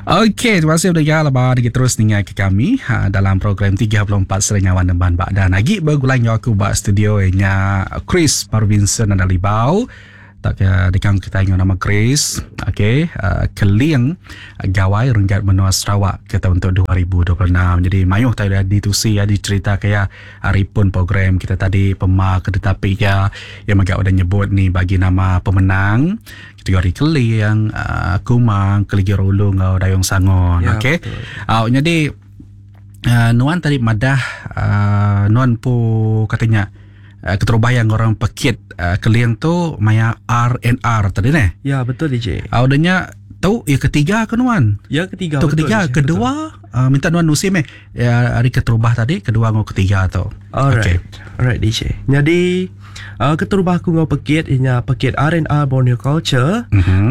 Okey, terima kasih pendengar lebar lagi terus dengar ke kami dalam program 34 Serenyawan Nemban Bak dan lagi bergulang aku buat studio nya Chris Parvinson dan Alibau. Tak dekat kita ingat nama Chris. Okey, Keliang Gawai Renggat Menua Sarawak kita untuk 2026. Jadi mayuh tadi ditusi dicerita kayak hari pun program kita tadi pemak tetapi ya yang agak udah nyebut ni bagi nama pemenang kategori Keliang, Kumang, Keligir Ulu ngau Dayung Sangon. Ya, Okey. Jadi Nuan tadi madah Nuan pu katanya keterbayang orang pekit Keliang tu maya R&R tadi ni. Ya, betul DJ. Audanya tahu yang ketiga ke Nuan? Yang ketiga. Tu betul, ketiga, DJ, kedua minta Nuan nusim hari keterubah tadi, kedua ngau ketiga tu. Alright. Alright DJ. Jadi keterubah aku ngau pekit inya pekit R&R Borneo Culture.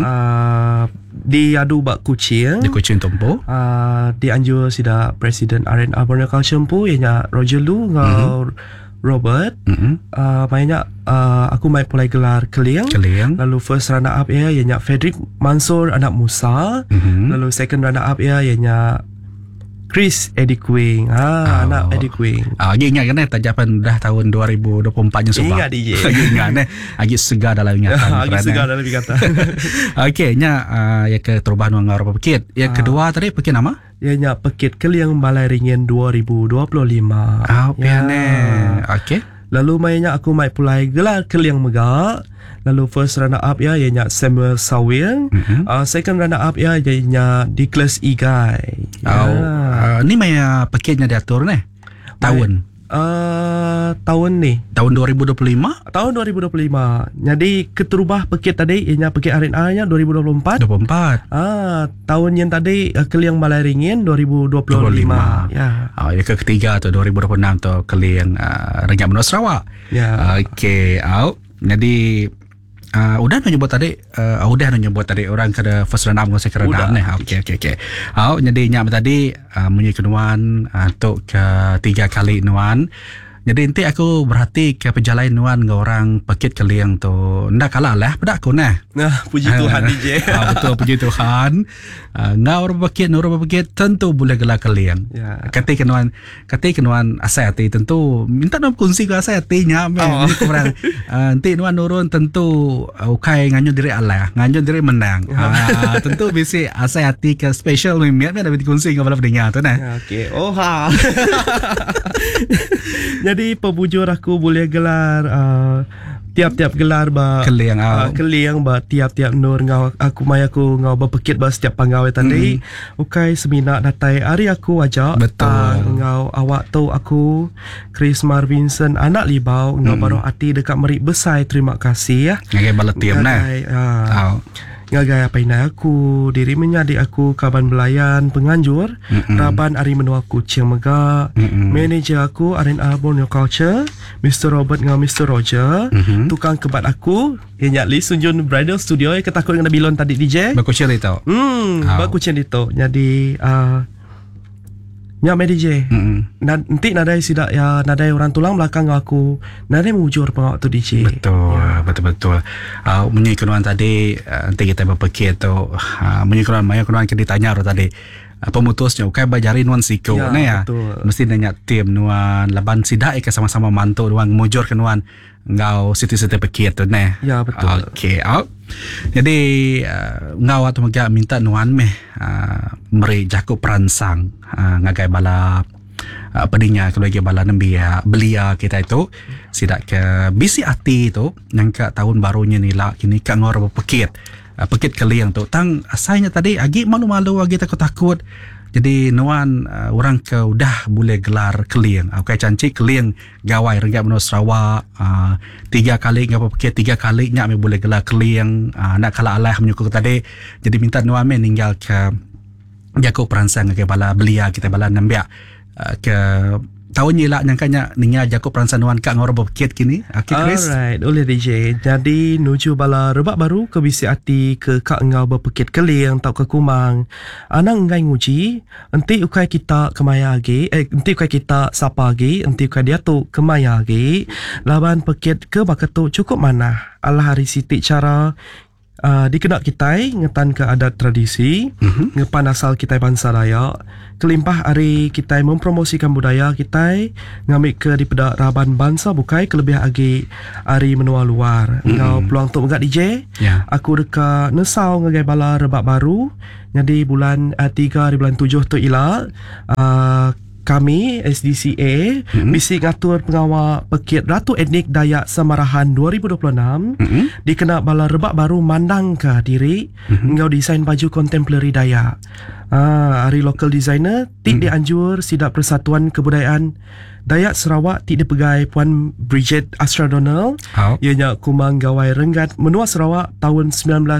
Di adu bak kucing. Di Kuching Tumpu. Di anjur sida Presiden R&R Borneo Culture pu inya Roger Lu ngau Robert. Mainnya aku main pulai gelar Keliang. Lalu first runner up ianya Frederick Mansur anak Musa. Lalu second runner up ianya Chris Eddie Queen. Anak Eddie Queen. Lagi ingat kan tajapan dah tahun 2024 nya sebab. Ingat DJ. Lagi ingat lagi segar dalam ingatan. Lagi segar dalam ingatan. Okey, nya yang keterubahan Nuan ngau pekit. Yang kedua tadi pekit nama? Ianya pekit Keliang Balai Ringin 2025. Piane. Okey. Lalu mainnya aku main pulai gelar Keliang Megak. Lalu first runner up ianya Samuel Sawing. Second runner up ianya Nicholas Igai. Ni maya pekitnya diatur ni. Tahun. Tahun ni. Tahun 2025? Tahun 2025. Jadi keterubah pekit tadi ianya pekit R&R nya 2024. 24. Tahun yang tadi Keliang Balai Ringin 2025. Ya. Yang ketiga tu 2026 tu Keliang Renggat Menua Sarawak. Ya. Okey, jadi udah nak nyebut tadi udah nak nyebut tadi orang kada first runner up ngau second runner up ni. Okey. Jadi nyak tadi munyi kenuan untuk ketiga kali Nuan. Jadi nanti aku berhati ke perjalanan Nuan ngau orang pekit Keliang tu. Ndak kalah lah pada aku nah. Puji Tuhan DJ. Betul, puji Tuhan. Ngau orang pekit tentu boleh gelar Keliang. Ya. Ketika Nuan asai hati tentu minta Nuan kongsi ke asai hatinya. Kurang nanti Nuan nurun tentu ukai nganyo diri Allah, nganyo diri menang. Tentu bisi asai hati ke special mimiat ada kongsi ke bala pendengar tu nah. Okey. Jadi pembujur aku boleh gelar tiap-tiap gelar ba Keliang ba tiap-tiap nur ngau aku ngau berpekit ba setiap pengawai tadi. Ukai seminak datai hari aku ajak ngau awak tu aku Chris Marvinson anak Libau ngau baru hati dekat Merik Besai. Terima kasih ya. Ngagai bala tiam nah. Ngagai apa ina aku diri menjadi aku kaban belayan penganjur Raban Ari Menua Kuching Megak. Manager aku R&R Borneo Culture Mr. Robert ngau Mr. Roger. Tukang kebat aku ianya Lee Sunjun Bridal Studio yang ketakut dengan bilon tadi DJ. Bakucil itu. Bakucil itu. Jadi Nyak DJ. Nanti nadai sidak ya nadai orang tulang belakang aku. Nadai mujur pengawak tu DJ. Betul. Munyi kenuan tadi nanti kita berpikir tu munyi kenuan maya kenuan kita ditanya tadi. Pemutusnya ukai bajari Nuan siko ya. Mesti nanya tim Nuan laban sidak ke sama-sama mantu Nuan mujur kenuan ngau siti-siti pekit tu nah. Ya betul. Okey. Jadi ngau atau megak minta Nuan meri jaku peransang ngagai bala pedinya keluarga bala nembia belia kita itu sidak ke bisi hati tu yang ke tahun barunya ni lah kini ka ngor pekit Keliang tu tang asainya tadi agi malu-malu agi takut-takut. Jadi Nuan orang ke udah boleh gelar Keliang. Okey cancik Keliang Gawai Renggat Menua Sarawak 3 kali ngapa pekit 3 kali nyak boleh gelar Keliang nak kalah Allah menyukur tadi. Jadi minta Nuan meninggal ke jago peransang ke bala belia kita bala nambia ke tahun ni lah nyangkanya ninga jago peransang Nuan kak ngor berpekit kini. Okey Chris. Alright, oleh DJ. Jadi nuju bala rebak baru ke bisi hati ke kak ngau berpekit Keliang tau ke Kumang. Anang ngai nguji, enti ukai kita kemaya lagi, enti ukai kita sapa lagi, enti ukai dia tu kemaya lagi. Laban pekit ke baketu cukup mana. Allah hari siti cara dikenak kitai ngetan ke adat tradisi, ngepan asal kitai bangsa Dayak, kelimpah hari kitai mempromosikan budaya kitai, ngambil ke di pedak raban bangsa bukai kelebih agi hari menua luar. Ngau peluang tu mengat DJ. Aku dekat Nesau ngagai bala rebak baru. Jadi bulan 3 di bulan 7 tu ila kami SDCA misi ngatur pengawal pekit Ratu Etnik Dayak Samarahan 2026 dikena bala rebak baru mandang ke diri ngau desain baju contemporary Dayak. Hari local designer tik dianjur Sidak Persatuan Kebudayaan Dayak Sarawak tik dipegai Puan Bridget Astra Donald. Ianya kumang gawai renggat menua Sarawak tahun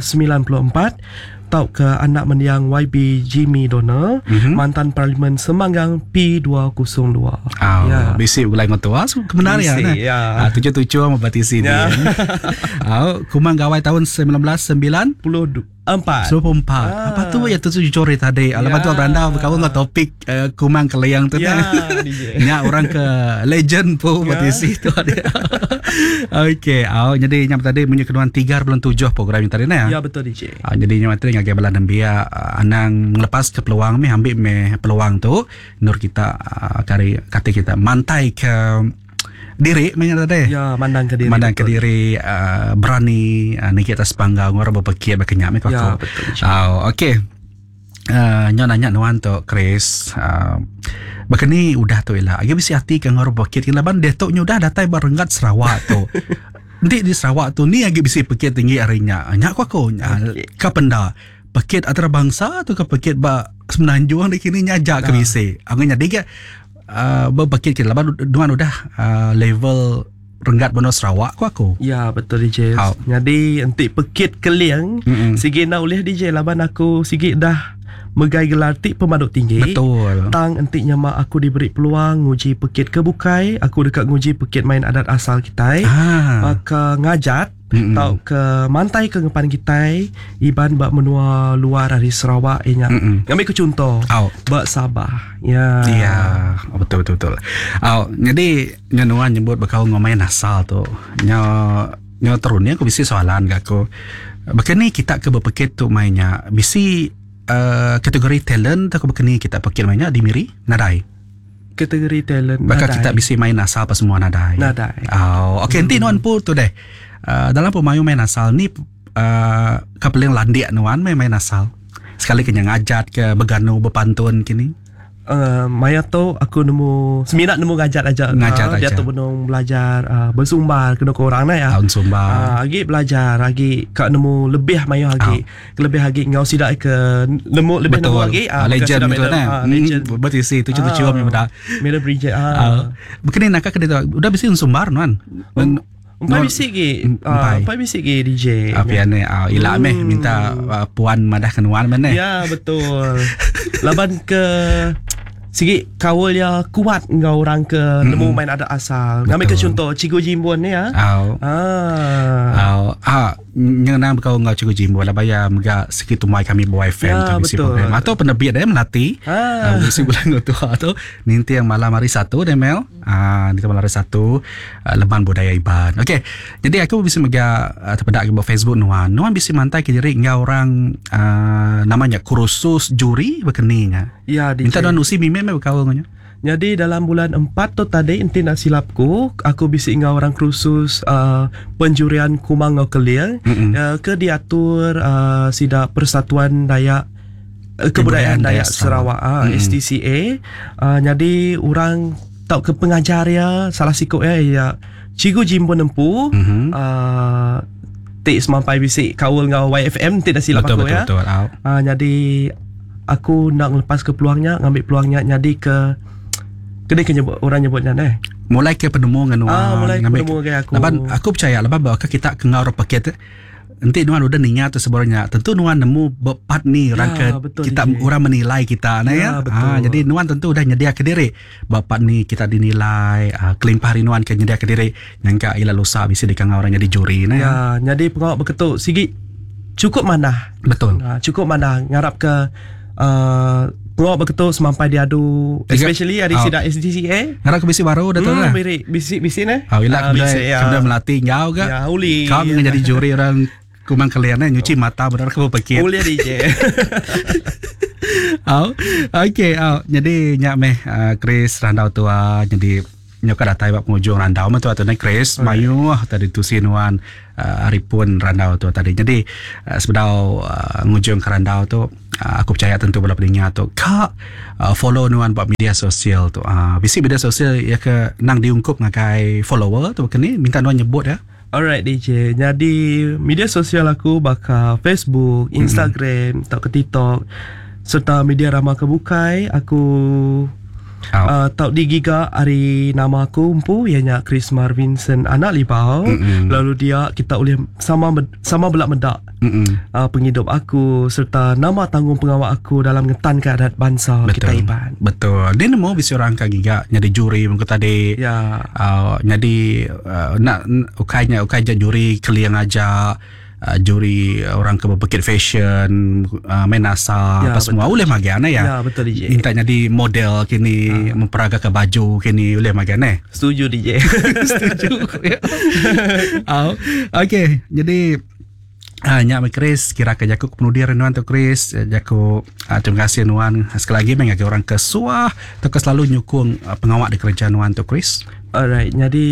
1994 tau ke anak mendiang YB Jimmy Donald, mantan Parlimen Semanggang P202. Bisi ulai ngotua kebenaran ya. Tujuh-tujuh sama batisi ni. Kumang gawai tahun 1994. Apa tu ya tu jujur tadi. Alamat tu beranda berkawan dengan topik kumang keliang tu. Nya orang ke legend pun batisi tu ada. Okey, jadi nyam tadi punya keduan 3 bulan 7 program yang tadi na. Ya betul DJ. Jadi nyam tadi ngagai bala nambia anang melepas ke peluang me ambil me peluang tu nur kita kata kita mantai ke diri mainnya tadi. Ya, mandang ke diri. Mandang ke diri, berani ni kita sepanggang orang berpikir berkenyak me kau. Ya, betul. Okey. Nyo nanya nuan tu Chris. Bakani udah tu ila. Agi bisi hati kang orang berpikir laban detok nyo dah datai barenggat Sarawak tu. Nanti di Sarawak tu ni agi bisi pikir tinggi arinya. Nyak aku kapenda. Pakit antara bangsa tu ke pakit ba semenanjung di kini nyajak ke bisi. Angin nyadi ke berpakit kita laban nuan udah level renggat bono Sarawak aku. Ya betul DJ. Jadi nanti pekit keliang sigi nak oleh DJ laban aku sigi dah megai gelar tik pemaduk tinggi. Betul. Tang entiknya mak aku diberi peluang nguji pekit ke bukai. Aku dekat nguji pekit main adat asal kita. Maka ngajat tau ke mantai ke ngepan kita iban bak menua luar dari Sarawak inya. Ngambil ke contoh. Bak Sabah. Ya. Ya, betul. Jadi nyanuan nyebut bakal ngomongin asal tu. Nyo terunnya aku bisi soalan gak aku. Bakani kita ke berpekit tu mainnya bisi kategori talent aku bakani kita pakir mainnya di miri nadai. Kategori talent bakal nadai. Kita bisi main asal apa semua nadai. Okey nanti nuan pun tu deh. Dalam pemain main asal ni kapeling landia nuan main asal. Sekali kenyang ngajat ke beganu berpantun kini. Maya tu aku seminat nemu ngajat aja. Dia tu benung belajar bersumbar kena ke orang ya. Sumbar. Lagi belajar lagi kak nemu lebih Maya lagi. Lebih lagi ngau sidak ke nemu lebih nemu lagi. Legend betul nah. Legend. Berisi tu cium yang pada. Mira Bridget. Bukan nak ke dia udah bisi sumbar nuan. Empat bisik ke DJ. Apa ni? Ilak meh minta puan madah kenuan mana? Ya betul. Laban ke sigi kawal ya kuat ngau orang ke nemu main adat asal. Ngambil ke contoh Cikgu Jimbon ni ya. Nyenang berkau ngau Cikgu Jimbon lah bayar megak sikit tumai kami buat FM tu bisi program. Atau penerbit dia melatih. Bisi bulan tu atau nanti yang malam hari 1 Demel. Nanti malam hari 1 Leman Budaya Iban. Okey. Jadi aku bisa megak terpedak ke Facebook nuan. Nuan bisa mantai ke diri ngau orang namanya kursus juri berkeninya. Ya, minta nuan usi mime berkau nganya. Jadi dalam bulan 4 tu tadi inti nak silapku aku bisa ngau orang kursus penjurian kumang ngau keliang ke diatur Sidak Persatuan Dayak Kebudayaan Dayak Sarawak SDCA. Jadi orang tau ke pengajar ya salah sikut ya Cikgu Jimbon Empu tik semampai bisik kawal ngau YFM tidak silap aku ya. Jadi aku nak lepas ke peluangnya ngambil peluangnya jadi ke kena nyebut orang nyebutnya mulai ke penemu dengan mulai penemu ke aku. Laban aku percaya lepas bahwa kita kenal orang paket nanti nuan udah niat tu sebenarnya tentu nuan nemu bepat ni orang ke kita DJ. Orang menilai kita ya. Jadi nuan tentu udah nyedia ke diri bapak ni kita dinilai kelimpah nuan ke nyedia ke diri nyangka ila lusa bisa dikang orang jadi juri ya. Jadi pengawal beketuk sigi cukup mana betul cukup mana ngarap ke pengawal beketuk semampai diadu especially hari Sidak SDCA ngarap ke bisi baru dah tu lah bisi ni ila kemudian melatih ngau ke ya uli kau menjadi juri orang kumang kalian nyuci mata benar ke berpikir. Boleh DJ. Okay. Jadi nyak meh Chris randau tua jadi nyoka datai bab ngujung randau mah tu atau Chris mayu tadi tu sinuan aripun randau tu tadi. Jadi sebedau ngujung ke randau tu aku percaya tentu bala pendengar tu kak follow nuan bab media sosial tu. Bisi media sosial ya ke nang diungkup ngakai follower tu kini minta nuan nyebut ya. Alright DJ. Jadi media sosial aku bakal Facebook, Instagram, atau ke TikTok serta media ramah kebukai aku tau di giga hari nama aku umpu ianya Chris Marvinson anak Libau. Lalu dia kita boleh sama belak medak penghidup aku serta nama tanggung pengawal aku dalam ngetan keadaan bangsa kita Iban. Betul. Dia nemu bisi orang ka giga nyadi juri mungkin tadi. Ya. Nyadi nak ukainya juri keliang aja. Juri orang ke berpikir fashion, menasa apa semua boleh magiana ya. Ya betul DJ. Minta jadi model kini memperaga ke baju kini boleh magiana. Setuju DJ. Setuju. Okay, jadi nyak Chris kira ke jaku kemudian nuan tu Chris jaku terima kasih nuan sekali lagi mengagak orang kesuah tu selalu nyukung pengawak di kerajaan nuan tu Chris. Alright, jadi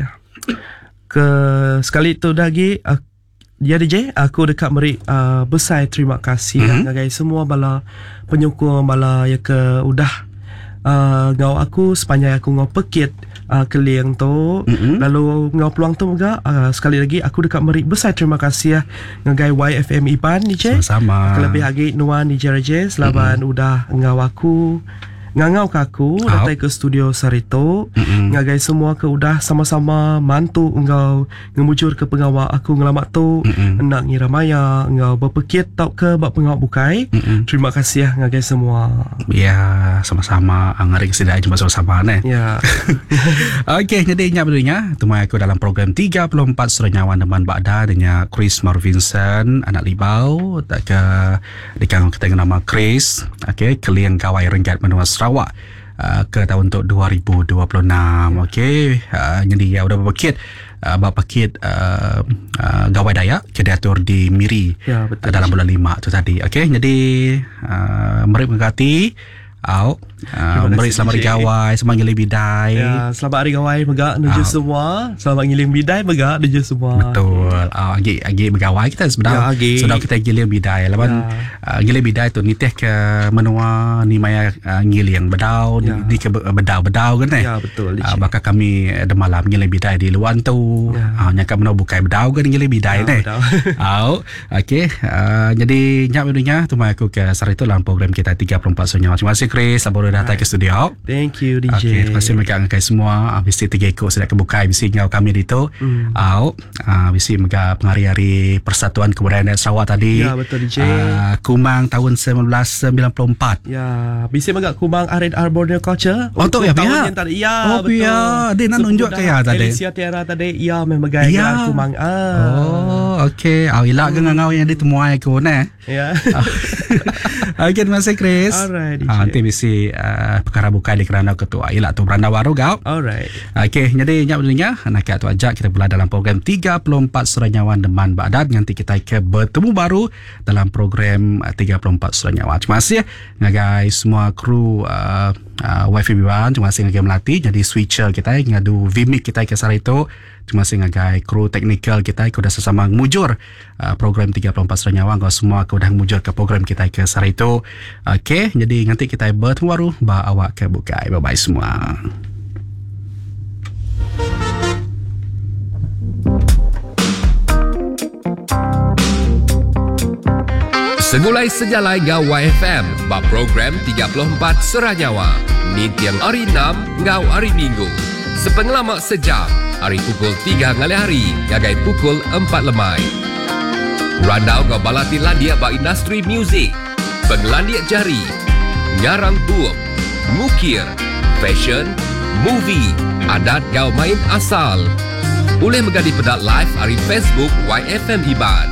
ke sekali tu lagi ya DJ, aku dekat meri besar terima kasih ngagai semua bala penyokong bala ya ke udah ngau aku sepanjang aku ngau pekit keliang tu lalu ngau peluang tu juga sekali lagi aku dekat meri besar terima kasih ngagai YFM Iban DJ. Sama-sama. Kelebih lagi nuan DJ Raja selaban udah ngau aku ngangau ke aku datang ke studio Sarito ngagai semua ke udah sama-sama mantu engkau ngemujur ke pengawal aku ngelamat tu nak ngira maya engkau berpekit tau ke bab pengawal bukai. Terima kasih ngagai semua. Ya sama-sama ngaring sedai cuma sama-sama ya. Okay, jadi nyak berdunya temui aku dalam program 34 Suranyawan Deman Bakda dengan Chris Marvinson anak Libau tak ke dikang kita nama Chris. Okay, keliang kawai Renggat Menua Sarawak ke tahun untuk 2026. Okey, jadi ya udah berpakit berpakit gawai Dayak ke diatur di Miri ya, betul, dalam bulan 5 tu tadi. Okey, jadi mari mengati mari selamat hari gawai, selamat ngiling bidai. Ya, selamat hari gawai megak nuju semua. Selamat ngiling bidai megak nuju semua. Betul. Agi begawai kita sebenarnya. Sedang kita ngiling bidai. Lawan ngiling bidai tu nitih ke menua ni maya ngiling bedau di ke bedau kan Ya, betul. Bakal kami ada malam ngiling bidai di luar tu. Nyaka menua bukai bedau kan ngiling bidai ni. Okey. Jadi nyak dunia tu mai aku ke Sarito dalam program kita 34 Sunyawa. Terima kasih Chris, boleh datang ke studio. Thank you DJ. Okay, terima kasih mereka angkai semua. Bisi 3 ekor sudah kebukai bisi ngau kami dito. Bisi mereka penghari-hari Persatuan Kebudayaan Sarawak tadi. Ya betul DJ. Kumang tahun 1994. Ya, bisi mereka Kumang R&R Borneo Culture. Untuk ya pihak. Ya betul. Ya, dia nak nunjuk kaya tadi. Alicia Tiara tadi ya memegai Kumang. Okey. Ilak ke ngau yang ditemuai aku Ya. Okay, terima kasih Chris. Alright. Nanti bisi perkara bukai di kerana ketua ilak tu beranda baru kau. Alright. Okay, jadi nyak berdunia nak tu ajak kita pula dalam program 34 Suranyawan Deman Baghdad. Nanti kita ke bertemu baru dalam program 34 Suranyawan. Terima kasih guys semua kru Wifi Biban. Terima kasih ngagai Melati jadi switcher kita ngadu Vimic kita ke Sarito. Terima kasih ngagai kru teknikal kita sudah sesama mujur program 34 Suranyawan. Kau semua kau dah mujur ke program kita ke Sarito. Okay, jadi nanti kita bertemu baru awak ke bukai. Bye-bye semua. Segulai sejalai ngau YFM ba program 34 Suranyawa. Ni tiang hari 6 ngau hari Minggu. Sepengalamak sejam hari pukul 3 ngali hari ngagai pukul 4 lemai. Randau ngau balati landia ba industri muzik, penglandia jari, ngarang buuk, mukir, fashion, movie, adat ngau main asal. Boleh megadi pedat live hari Facebook YFM Iban.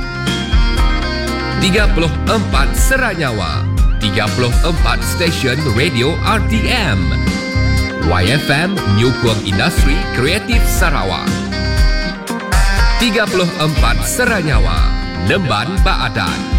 34 Seranyawa, 34 stesen radio RTM. YFM nyukung industri kreatif Sarawak. 34 Seranyawa, Nemban Baadat.